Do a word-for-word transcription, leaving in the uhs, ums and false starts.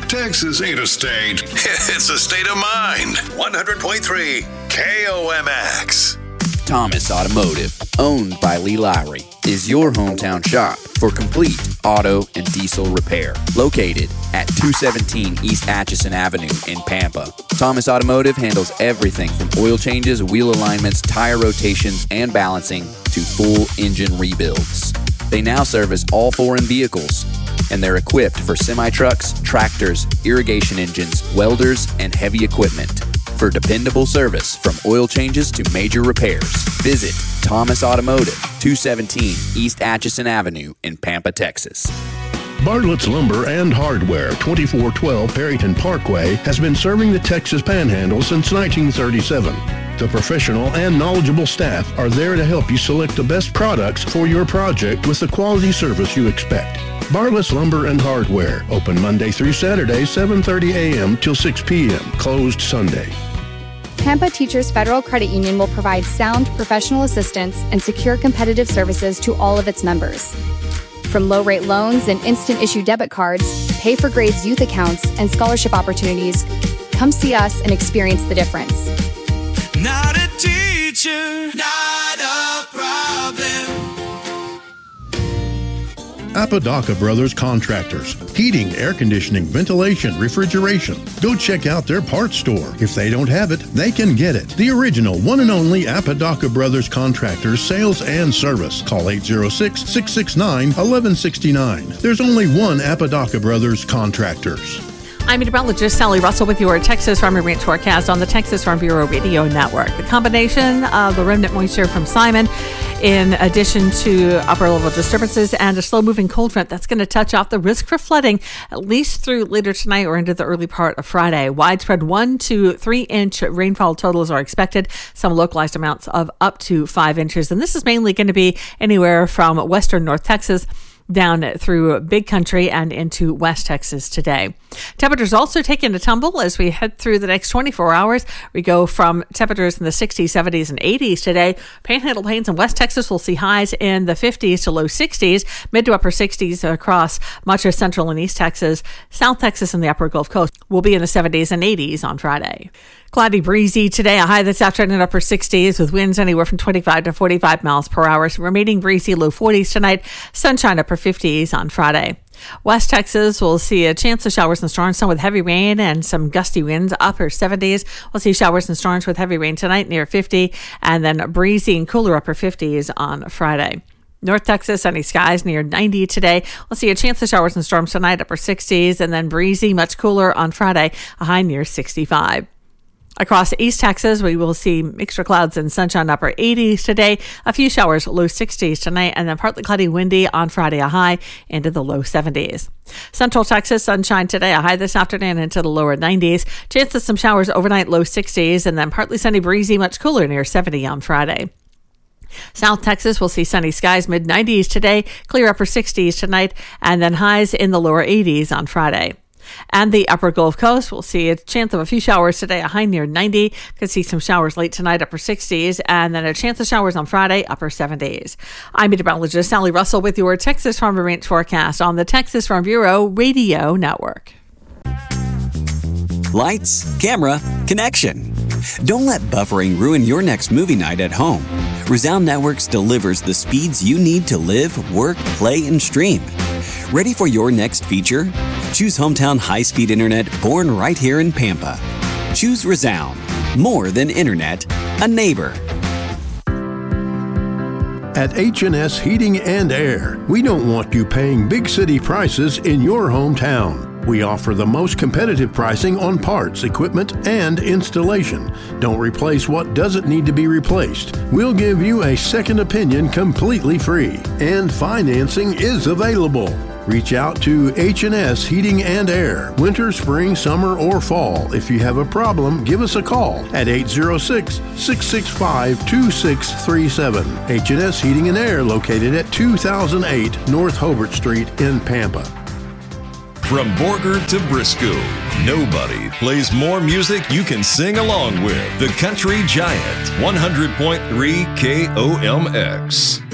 Texas ain't a state. It's a state of mind. one hundred point three K O M X. Thomas Automotive, owned by Lee Lowry, is your hometown shop for complete auto and diesel repair. Located at two seventeen East Atchison Avenue in Pampa. Thomas Automotive handles everything from oil changes, wheel alignments, tire rotations, and balancing to full engine rebuilds. They now service all foreign vehicles, and they're equipped for semi-trucks, tractors, irrigation engines, welders, and heavy equipment. For dependable service from oil changes to major repairs, visit Thomas Automotive, two seventeen East Atchison Avenue in Pampa, Texas. Bartlett's Lumber and Hardware, twenty-four twelve Perryton Parkway, has been serving the Texas Panhandle since nineteen thirty-seven. The professional and knowledgeable staff are there to help you select the best products for your project with the quality service you expect. Bartlett's Lumber and Hardware, open Monday through Saturday, seven thirty a.m. till six p.m., closed Sunday. Pampa Teachers Federal Credit Union will provide sound professional assistance and secure competitive services to all of its members. From low-rate loans and instant-issue debit cards, pay-for-grades youth accounts, and scholarship opportunities, come see us and experience the difference. Not a teacher, not a problem. Apodaca Brothers Contractors. Heating, air conditioning, ventilation, refrigeration. Go check out their parts store. If they don't have it, they can get it. The original one and only Apodaca Brothers Contractors sales and service. Call eight oh six, six six nine, one one six nine. There's only one Apodaca Brothers Contractors. I'm meteorologist Sally Russell with your Texas Farm and Ranch forecast on the Texas Farm Bureau Radio Network. The combination of the remnant moisture from Simon, in addition to upper level disturbances and a slow-moving cold front, that's going to touch off the risk for flooding at least through later tonight or into the early part of Friday. Widespread one to three inch rainfall totals are expected, some localized amounts of up to five inches. And this is mainly going to be anywhere from western North Texas down through Big Country and into West Texas today. Temperatures also taking a tumble as we head through the next twenty-four hours. We go from temperatures in the sixties, seventies, and eighties today. Panhandle Plains and West Texas will see highs in the fifties to low sixties, mid to upper sixties across much of Central and East Texas. South Texas and the Upper Gulf Coast will be in the seventies and eighties on Friday. Cloudy, breezy today, a high this afternoon in upper sixties with winds anywhere from twenty-five to forty-five miles per hour. Remaining breezy, low forties tonight. Sunshine upper fifties on Friday. West Texas will see a chance of showers and storms, some with heavy rain and some gusty winds, upper seventies. We'll see showers and storms with heavy rain tonight near fifty, and then breezy and cooler upper fifties on Friday. North Texas, sunny skies near ninety today. We'll see a chance of showers and storms tonight, upper sixties, and then breezy, much cooler on Friday, a high near sixty-five. Across East Texas, we will see mixture clouds and sunshine upper eighties today. A few showers, low sixties tonight, and then partly cloudy, windy on Friday, a high into the low seventies. Central Texas, sunshine today, a high this afternoon into the lower nineties. Chance of some showers overnight, low sixties, and then partly sunny, breezy, much cooler near seventy on Friday. South Texas will see sunny skies, mid nineties today, clear upper sixties tonight, and then highs in the lower eighties on Friday. And the Upper Gulf Coast will see a chance of a few showers today, a high near ninety. Could see some showers late tonight, upper sixties, and then a chance of showers on Friday, upper seventies. I'm meteorologist Sally Russell with your Texas Farm and Ranch forecast on the Texas Farm Bureau Radio Network. Lights, camera, connection. Don't let buffering ruin your next movie night at home. Resound Networks delivers the speeds you need to live, work, play, and stream. Ready for your next feature? Choose hometown high-speed internet born right here in Pampa. Choose Resound. More than internet, a neighbor. At H and S Heating and Air, we don't want you paying big city prices in your hometown. We offer the most competitive pricing on parts, equipment, and installation. Don't replace what doesn't need to be replaced. We'll give you a second opinion completely free, and financing is available. Reach out to H and S Heating and Air, winter, spring, summer, or fall. If you have a problem, give us a call at eight oh six, six six five, two six three seven. H and S Heating and Air, located at two thousand eight North Hobart Street in Pampa. From Borger to Briscoe, nobody plays more music you can sing along with. The Country Giant, one hundred point three K O M X.